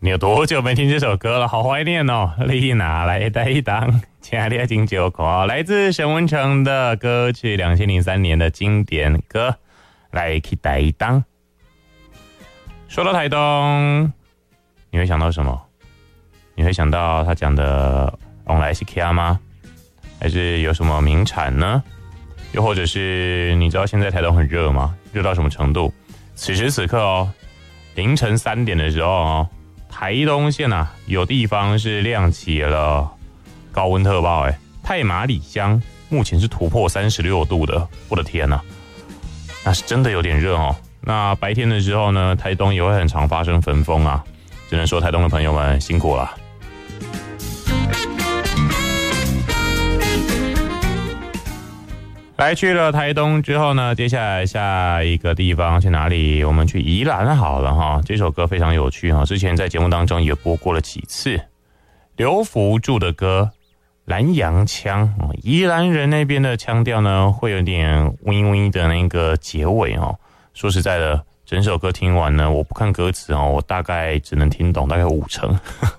你有多久没听这首歌了？好怀念哦！你拿来带当，亲爱的金酒口，来自沈文程的歌曲，2003年的经典歌，来去台东。说到台东，你会想到什么？你会想到他讲的往来是 Kia 吗？还是有什么名产呢？又或者是你知道现在台东很热吗？热到什么程度？此时此刻哦，凌晨3点的时候哦，台东县啊有地方是亮起了高温特报太麻里乡目前是突破36度的，我的天哪，那是真的有点热哦。那白天的时候呢，台东也会很常发生焚风啊，只能说台东的朋友们辛苦了。来去了台东之后呢，接下来下一个地方去哪里？我们去宜兰好了哈。这首歌非常有趣哈，之前在节目当中也播过了几次。刘福柱的歌《南洋腔》，宜兰人那边的腔调呢，会有点微微的那个结尾哦。说实在的，整首歌听完呢，我不看歌词哦，我大概只能听懂大概50%。